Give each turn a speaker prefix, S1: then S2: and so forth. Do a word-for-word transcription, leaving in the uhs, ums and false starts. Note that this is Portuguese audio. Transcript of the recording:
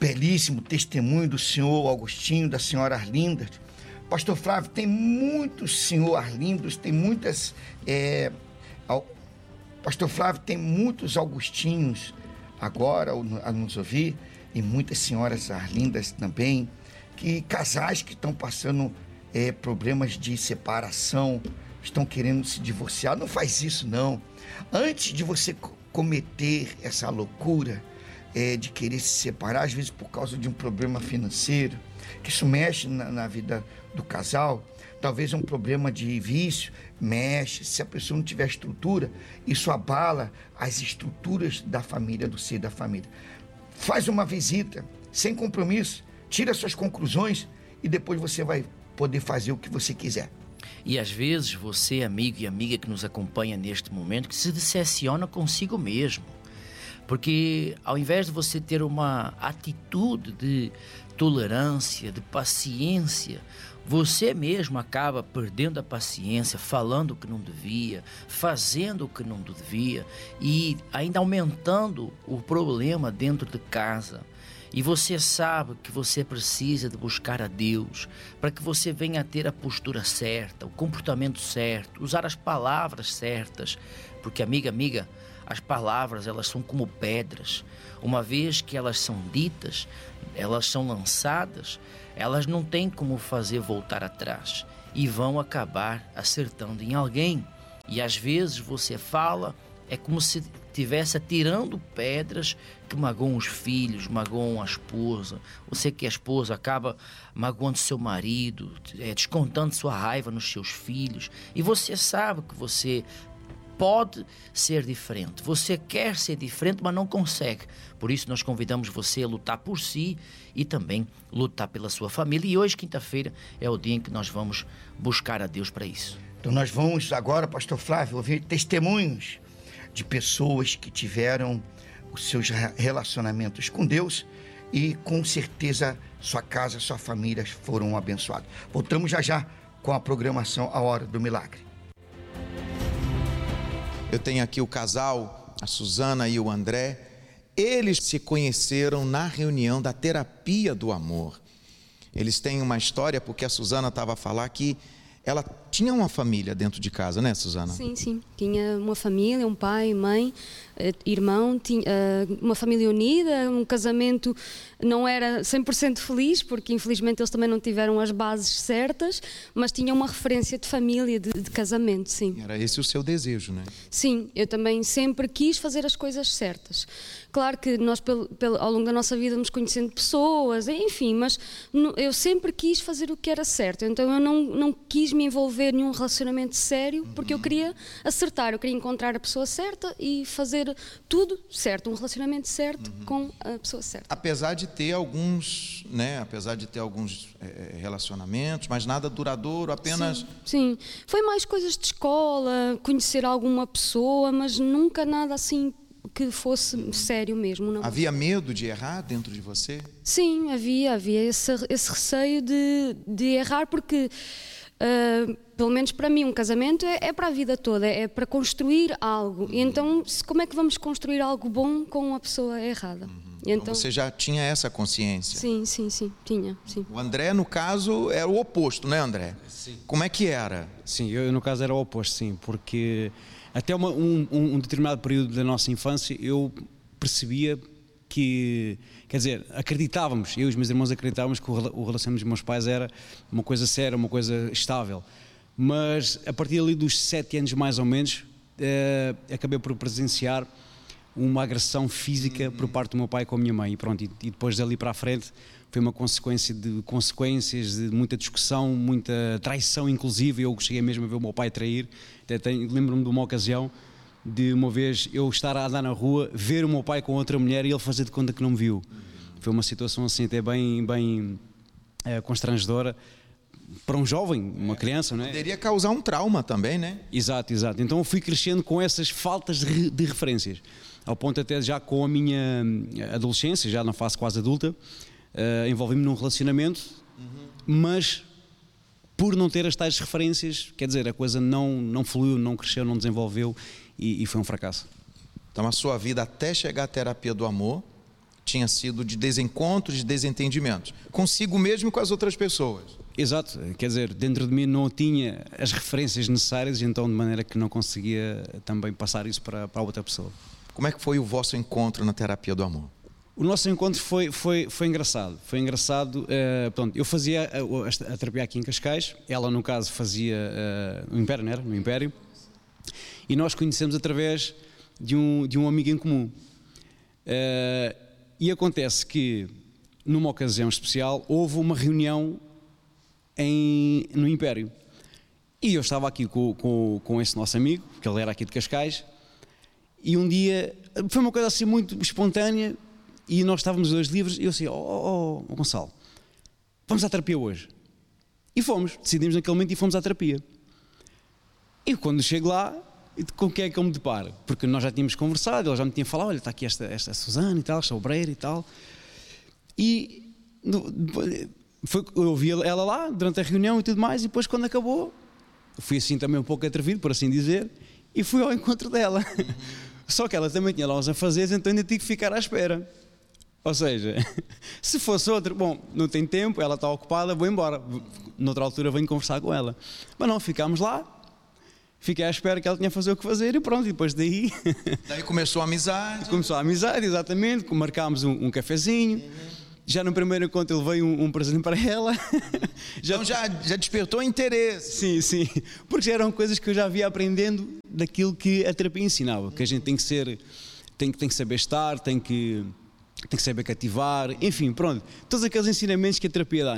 S1: belíssimo testemunho do senhor Augustinho, da senhora Arlinda. Pastor Flávio, tem muitos senhor Arlindos, tem muitas... É, Pastor Flávio, tem muitos Augustinhos agora a nos ouvir, e muitas senhoras Arlindas também, que casais que estão passando é, problemas de separação, estão querendo se divorciar. Não faz isso, não. Antes de você cometer essa loucura é, de querer se separar, às vezes por causa de um problema financeiro, que isso mexe na, na vida do casal, talvez um problema de vício, mexe. Se a pessoa não tiver estrutura, isso abala as estruturas da família, do ser da família. Faz uma visita, sem compromisso, tira suas conclusões e depois você vai poder fazer o que você quiser.
S2: E às vezes você, amigo e amiga que nos acompanha neste momento, que se decepciona consigo mesmo. Porque ao invés de você ter uma atitude de tolerância, de paciência, você mesmo acaba perdendo a paciência, falando o que não devia, fazendo o que não devia e ainda aumentando o problema dentro de casa. E você sabe que você precisa de buscar a Deus para que você venha a ter a postura certa, o comportamento certo, usar as palavras certas. Porque, amiga, amiga, as palavras, elas são como pedras. Uma vez que elas são ditas, elas são lançadas, elas não têm como fazer voltar atrás e vão acabar acertando em alguém. E às vezes você fala, é como se estivesse atirando pedras que magoam os filhos, magoam a esposa. Você que é esposa acaba magoando seu marido, é, descontando sua raiva nos seus filhos. E você sabe que você pode ser diferente. Você quer ser diferente, mas não consegue. Por isso nós convidamos você a lutar por si e também lutar pela sua família. E hoje, quinta-feira, é o dia em que nós vamos buscar a Deus para isso.
S1: Então nós vamos agora, pastor Flávio, ouvir testemunhos de pessoas que tiveram os seus relacionamentos com Deus e com certeza sua casa, sua família foram abençoados. Voltamos já já com a programação A Hora do Milagre.
S3: Eu tenho aqui o casal, a Suzana e o André. Eles se conheceram na reunião da terapia do amor. Eles têm uma história, porque a Suzana estava a falar que ela tinha uma família dentro de casa, né, Suzana?
S4: Sim, sim. Tinha uma família, um pai, mãe, irmão, tinha uma família unida, um casamento não era cem por cento feliz, porque infelizmente eles também não tiveram as bases certas, mas tinha uma referência de família, de, de casamento, sim.
S3: Era esse o seu desejo, né?
S4: Sim, eu também sempre quis fazer as coisas certas. Claro que nós, pelo, pelo, ao longo da nossa vida, nos conhecendo pessoas, enfim, mas no, eu sempre quis fazer o que era certo, então eu não, não quis me envolver em um relacionamento sério, porque eu queria acertar, eu queria encontrar a pessoa certa e fazer tudo certo, um relacionamento certo uhum. com a pessoa certa.
S3: Apesar de ter alguns, né, apesar de ter alguns é, relacionamentos, mas nada duradouro, apenas...
S4: Sim, sim, foi mais coisas de escola, conhecer alguma pessoa, mas nunca nada assim que fosse sério mesmo. Não.
S3: Havia medo de errar dentro de você?
S4: Sim, havia, havia esse, esse receio de, de errar, porque... Uh, pelo menos para mim um casamento é, é para a vida toda, é para construir algo, uhum. e então como é que vamos construir algo bom com a pessoa errada?
S3: Uhum.
S4: E então,
S3: então você já tinha essa consciência?
S4: Sim, sim, sim, tinha, sim.
S3: O André, no caso, era o oposto, né, André?
S5: Sim.
S3: Como é que era?
S5: Sim, eu no caso era o oposto, sim, porque até uma, um, um determinado período da nossa infância eu percebia que, quer dizer, acreditávamos, eu e os meus irmãos acreditávamos que o relacionamento dos meus pais era uma coisa séria, uma coisa estável, mas a partir ali dos sete anos mais ou menos, eh, acabei por presenciar uma agressão física por parte do meu pai com a minha mãe, e pronto, e, e depois dali para a frente foi uma consequência de consequências, de muita discussão, muita traição, inclusive eu cheguei mesmo a ver o meu pai trair. Até tenho, lembro-me de uma ocasião de uma vez eu estar a andar na rua, ver o meu pai com outra mulher e ele fazer de conta que não me viu. Foi uma situação assim até bem, bem é, constrangedora para um jovem, uma criança, não é?
S3: Poderia causar um trauma também, né?
S5: Exato, exato. Então eu fui crescendo com essas faltas de, de referências, ao ponto até já com a minha adolescência, já na fase quase adulta, uh, envolvi-me num relacionamento, uhum. mas por não ter as tais referências, quer dizer, a coisa não, não fluiu, não cresceu, não desenvolveu, e, e foi um fracasso.
S3: Então a sua vida até chegar à terapia do amor tinha sido de desencontros, de desentendimentos, consigo mesmo e com as outras pessoas.
S5: Exato, quer dizer, dentro de mim não tinha as referências necessárias, então de maneira que não conseguia também passar isso para, para outra pessoa.
S3: Como é que foi o vosso encontro na terapia do amor?
S5: O nosso encontro foi, foi, foi engraçado, foi engraçado, uh, pronto, eu fazia a, a, a terapia aqui em Cascais, ela no caso fazia uh, no Império, não era? No Império, e nós conhecemos através de um, de um amigo em comum. Uh, e acontece que, numa ocasião especial, houve uma reunião em, no Império. E eu estava aqui com, com, com esse nosso amigo, que ele era aqui de Cascais, e um dia, foi uma coisa assim muito espontânea, e nós estávamos dois livres, e eu assim, oh, oh, oh Gonçalo, vamos à terapia hoje. E fomos, decidimos naquele momento e fomos à terapia. E quando chego lá, com quem é que eu me deparo? Porque nós já tínhamos conversado, ele já me tinha falado, olha, está aqui esta, esta Susana e tal, esta obreira e tal. E foi, eu ouvi ela lá durante a reunião e tudo mais, e depois quando acabou, fui assim também um pouco atrevido, por assim dizer, e fui ao encontro dela. Só que ela também tinha lá uns afazeres, então ainda tive que ficar à espera. Ou seja, se fosse outro, bom, não tem tempo, ela está ocupada, vou embora. Noutra altura venho conversar com ela. Mas não, ficámos lá, fiquei à espera que ela tinha a fazer o que fazer e pronto, e depois daí...
S3: Daí começou a amizade.
S5: Começou a amizade, exatamente, marcámos um, um cafezinho. Uhum. Já no primeiro encontro ele veio um, um presente para ela.
S3: já... Então já, já despertou interesse.
S5: Sim, sim, porque já eram coisas que eu já via aprendendo daquilo que a terapia ensinava, que a gente tem que ser, tem, tem que saber estar, tem que, tem que saber cativar, enfim, pronto, todos aqueles ensinamentos que a terapia dá.